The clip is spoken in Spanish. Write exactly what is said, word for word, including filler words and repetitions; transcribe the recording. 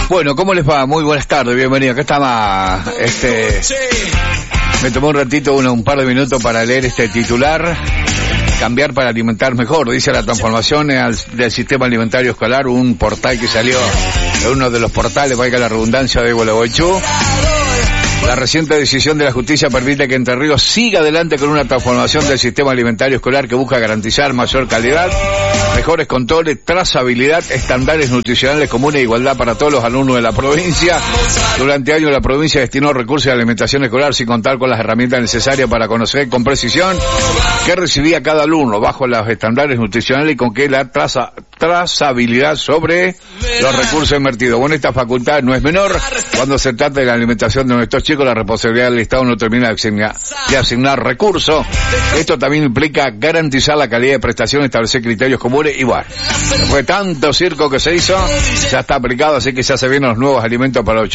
Bueno, ¿cómo les va? Muy buenas tardes, bienvenido. Acá está más, este, me tomó un ratito, uno, un par de minutos para leer este titular. Cambiar para alimentar mejor, dice la transformación al, del sistema alimentario escolar, un portal que salió de uno de los portales, valga la redundancia, de Gualeguaychú. La reciente decisión de la justicia permite que Entre Ríos siga adelante con una transformación del sistema alimentario escolar que busca garantizar mayor calidad, mejores controles, trazabilidad, estándares nutricionales comunes e igualdad para todos los alumnos de la provincia. Durante años la provincia destinó recursos de alimentación escolar sin contar con las herramientas necesarias para conocer con precisión qué recibía cada alumno bajo los estándares nutricionales y con qué la traza, trazabilidad sobre los recursos invertidos. Bueno, esta facultad no es menor. Cuando se trata de la alimentación de nuestros chicos, la responsabilidad del Estado no termina de asignar, de asignar recursos. Esto también implica garantizar la calidad de prestación, establecer criterios comunes y bueno, después de tanto circo que se hizo, ya está aplicado, así que se hace bien los nuevos alimentos para los